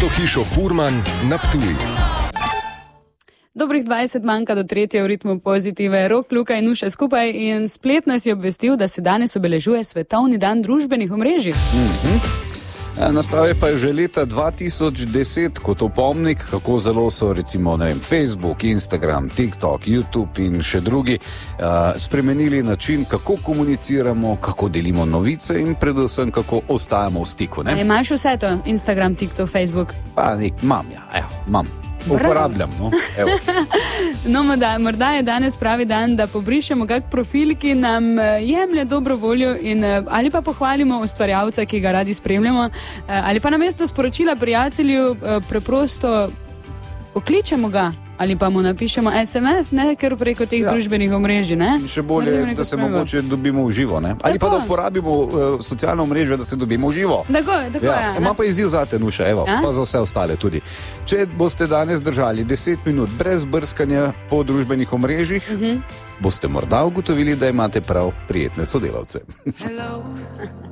hišo Furman na Ptuju. Dobrih 20 manjka do 3. v ritmu Pozitive. Rok, Luka in Nuša skupaj in splet nas je obvestil, da se danes obeležuje Svetovni dan družbenih omrežij. Nastal je pa že leta 2010 kot opomnik, kako zelo so recimo Facebook, Instagram, TikTok, YouTube in še drugi spremenili način, kako komuniciramo, kako delimo novice in predvsem kako ostajamo v stiku. Imaš vse to? Instagram, TikTok, Facebook? Pa imam, imam. Uporabljam, evo. No, morda je danes pravi dan, da pobrišemo kak profil, ki nam jemlje dobro voljo in ali pa pohvalimo ustvarjalca, ki ga radi spremljamo, ali pa namesto sporočila prijatelju preprosto pokličemo ga ali pa mu napišemo SMS, ne ker preko teh družbenih omrežij, ne? Še bolje, da se mogoče dobimo v živo, ne? Ali pa da uporabimo socialno omrežje, da se dobimo v živo. Tako ja. Ima pa izziv zate, Nuša, evo, pa za vse ostale tudi. Če boste danes držali 10 minut brez brskanja po družbenih omrežjih, boste morda ugotovili, da imate prav prijetne sodelavce. Hello.